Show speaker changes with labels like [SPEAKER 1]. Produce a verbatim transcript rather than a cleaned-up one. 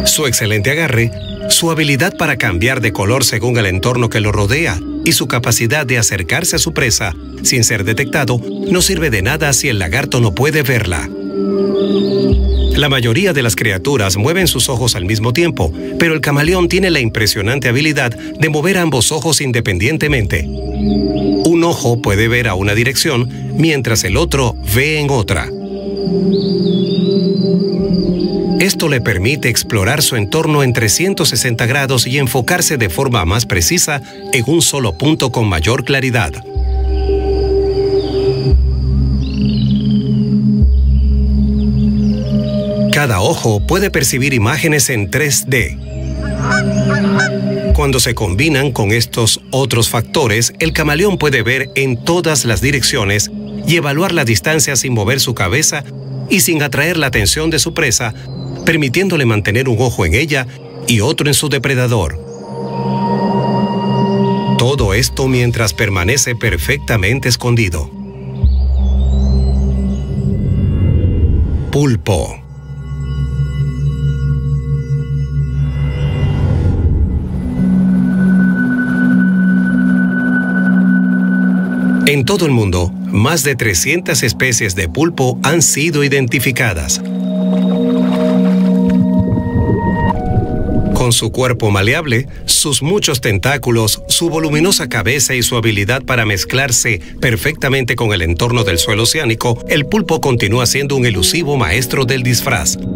[SPEAKER 1] Su excelente agarre, su habilidad para cambiar de color según el entorno que lo rodea y su capacidad de acercarse a su presa sin ser detectado no sirve de nada si el lagarto no puede verla. La mayoría de las criaturas mueven sus ojos al mismo tiempo, pero el camaleón tiene la impresionante habilidad de mover ambos ojos independientemente. Un ojo puede ver a una dirección, mientras el otro ve en otra. Esto le permite explorar su entorno en trescientos sesenta grados y enfocarse de forma más precisa en un solo punto con mayor claridad. Cada ojo puede percibir imágenes en tres D. Cuando se combinan con estos otros factores, el camaleón puede ver en todas las direcciones y evaluar la distancia sin mover su cabeza y sin atraer la atención de su presa, permitiéndole mantener un ojo en ella y otro en su depredador. Todo esto mientras permanece perfectamente escondido. Pulpo. En todo el mundo, más de trescientas especies de pulpo han sido identificadas. Con su cuerpo maleable, sus muchos tentáculos, su voluminosa cabeza y su habilidad para mezclarse perfectamente con el entorno del suelo oceánico, el pulpo continúa siendo un elusivo maestro del disfraz.